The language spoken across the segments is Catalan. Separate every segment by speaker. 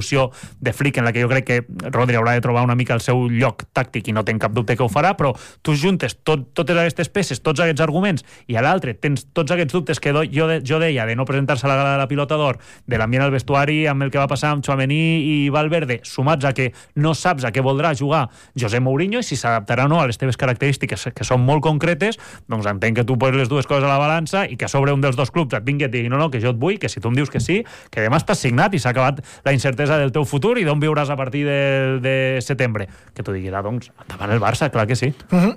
Speaker 1: evolució de Flick, en la que jo crec que Rodri haurà de trobar una mica el seu lloc tàctic i no tenc cap dubte que ho farà, però tu juntes totes aquestes peces, tots aquests arguments, i a l'altre tens tots aquests dubtes que jo deia de no presentar-se a la gala de la Pilota d'Or, de l'ambient al vestuari amb el que va passar amb Tchouaméni i Valverde, sumats a que no saps a què voldrà jugar José Mourinho i si s'adaptarà o no a les teves característiques, que són molt concretes, doncs entenc que tu poses les dues coses a la balança i que a sobre un dels dos clubs et vingui i et digui no, que jo et vull, que si tu em dius que sí, que demà estàs signat i s'ha acabat la incertesa del teu futur i d'on viuràs a partir de setembre. Que tu diguis, doncs, endavant el Barça, clar que sí.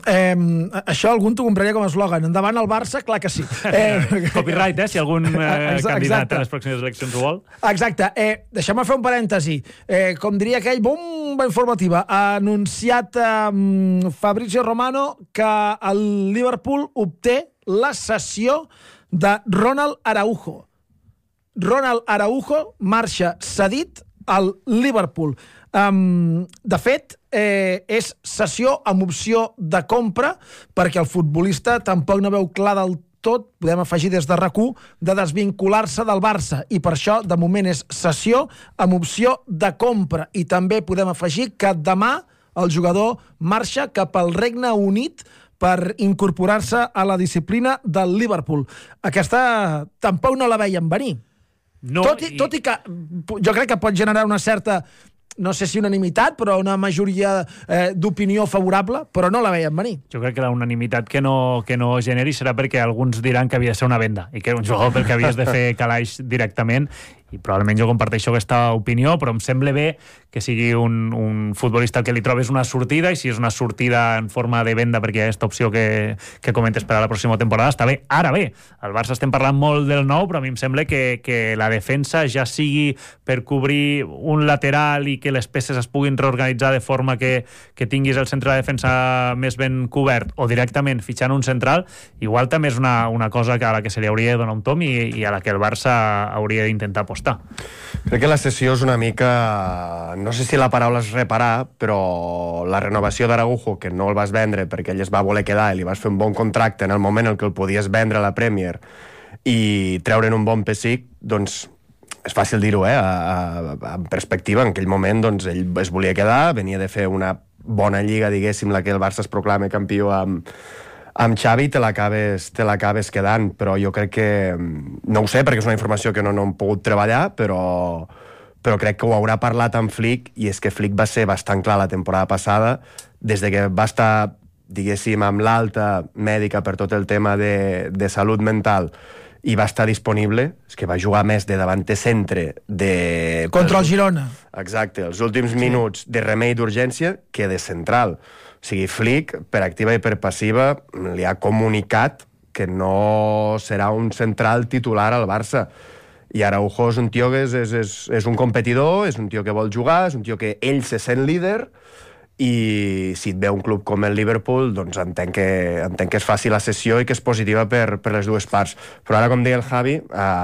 Speaker 2: Això algun t'ho compraria com a eslògan. Endavant el Barça, clar que sí.
Speaker 1: Copyright, si algun candidat a les pròximes eleccions ho vol.
Speaker 2: Exacte. Deixem-me fer un parèntesi. Com diria aquell, bomba informativa. Ha anunciat Fabrizio Romano que el Liverpool obté la cessió de Ronald Araujo. Ronald Araujo marxa cedit al Liverpool. De fet, és cessió amb opció de compra perquè el futbolista tampoc no veu clar del tot, podem afegir des de RAC1, de desvincular-se del Barça, i per això de moment és cessió amb opció de compra, i també podem afegir que demà el jugador marxa cap al Regne Unit per incorporar-se a la disciplina del Liverpool. Aquesta tampoc no la veiem venir.
Speaker 1: No,
Speaker 2: tot i que jo crec que pot generar una certa, no sé si unanimitat, però una majoria d'opinió favorable, però no la veiem venir.
Speaker 1: Jo crec que la unanimitat que no generi serà perquè alguns diran que havia de ser una venda i que era un jugador pel que havies de fer calaix directament, i probablement jo comparteixo aquesta opinió, però em sembla bé que sigui un futbolista al que li trobes una sortida, i si és una sortida en forma de venda perquè hi ha aquesta opció que comentes per a la pròxima temporada, està bé. Ara bé, al Barça estem parlant molt del nou, però a mi em sembla que la defensa, ja sigui per cobrir un lateral i que les peces es puguin reorganitzar de forma que tinguis el centre de defensa més ben cobert, o directament fitxant un central, igual també és una cosa a la que se li hauria de donar un tom i a la que el Barça hauria d'intentar apostar.
Speaker 3: Crec que la cessió és una mica, no sé si la paraula és reparar, però la renovació d'Araujo, que no el vas vendre perquè ell es va voler quedar i li vas fer un bon contracte en el moment en què el podies vendre a la Premier i treure'n un bon pessic, doncs és fàcil dir-ho, en perspectiva. En aquell moment doncs, ell es volia quedar, venia de fer una bona lliga, diguéssim, la que el Barça es proclama campió amb Xavi, te l'acabes quedant, però jo crec que, no ho sé perquè és una informació que no hem pogut treballar, però crec que ho haurà parlat amb Flick, i és que Flick va ser bastant clar la temporada passada, des de que va estar, diguéssim, amb l'alta mèdica per tot el tema de salut mental, i va estar disponible, és que va jugar més de davanter centre
Speaker 2: contra el Girona.
Speaker 3: Exacte, els últims minuts de remei d'urgència que de central. O sigui, Flick, per activa i per passiva, li ha comunicat que no serà un central titular al Barça. I Araujo és un tio que és un competidor, és un tio que vol jugar, és un tio que ell se sent líder, i si et ve un club com el Liverpool, doncs entenc que es faci la cessió i que és positiva per les dues parts. Però ara, com deia el Javi,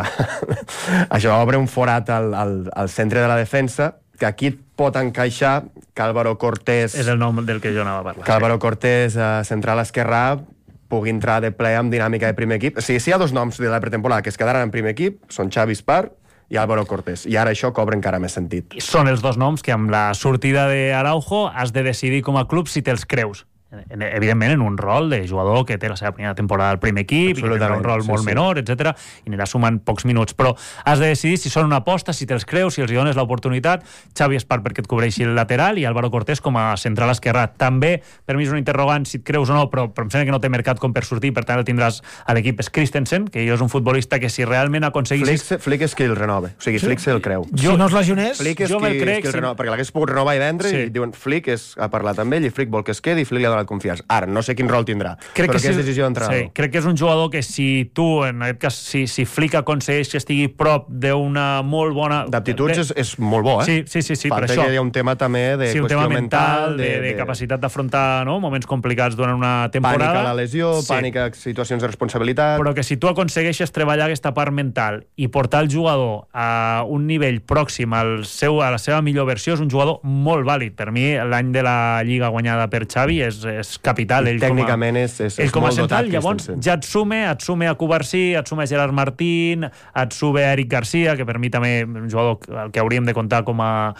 Speaker 3: això obre un forat al centre de la defensa, que aquí pot encaixar que Álvaro Cortés...
Speaker 1: És el nom del que jo anava a parlar.
Speaker 3: Que Álvaro Cortés, central esquerrà, pugui entrar de ple amb dinàmica de primer equip. O sigui, si hi ha dos noms de la pretemporada que es quedaran en primer equip, són Xavi Espar i Álvaro Cortés. I ara això cobra encara més sentit.
Speaker 1: Són els dos noms que amb la sortida d'Araujo has de decidir com a club si te'ls creus. Evidentment en un rol de jugador que té la seva primera temporada al primer equip i que tindrà un rol molt menor, etc. i anirà sumant pocs minuts, però has de decidir si són una aposta, si te'ls creus, si els hi dones l'oportunitat. Xavi Espar perquè et cobreixi el lateral i Álvaro Cortés com a central esquerrà. També, per mi és un interrogant si et creus o no, però em sembla que no té mercat com per sortir, per tant el tindràs a l'equip. És Christensen, que és un futbolista que si realment aconseguís...
Speaker 3: Flick és qui el renova, o sigui, Flick se'l creu.
Speaker 2: Si no es lesionés...
Speaker 3: Flick és qui el renova, perquè l'hagués pogut renovar i vendre, i diuen Flick ha parlat amb ell i Flick vol que es quedi i Flick li ha donat confiança. Ara, no sé quin rol tindrà, però que és decisió d'entrenador.
Speaker 1: Sí, crec que és un jugador que si tu, en aquest cas, si Flick aconsegueix que estigui prop d'una molt bona...
Speaker 3: D'aptituds és molt bo,
Speaker 1: Sí, per això.
Speaker 3: Falta que hi ha un tema també de qüestió
Speaker 1: un tema mental,
Speaker 3: de
Speaker 1: capacitat d'afrontar moments complicats durant una temporada.
Speaker 3: Pànic a la lesió, pànic a situacions de responsabilitat...
Speaker 1: Però que si tu aconsegueixes treballar aquesta part mental i portar el jugador a un nivell pròxim a la seva millor versió, és un jugador molt vàlid. Per mi, l'any de la Lliga guanyada per Xavi és capital.
Speaker 3: Tècnicament és
Speaker 1: com a
Speaker 3: molt
Speaker 1: central,
Speaker 3: dotat.
Speaker 1: Llavors ja et sume a Cubarsí, et sume a Gerard Martín, et sube a Eric Garcia, que per mi també un jugador al que hauríem de comptar com a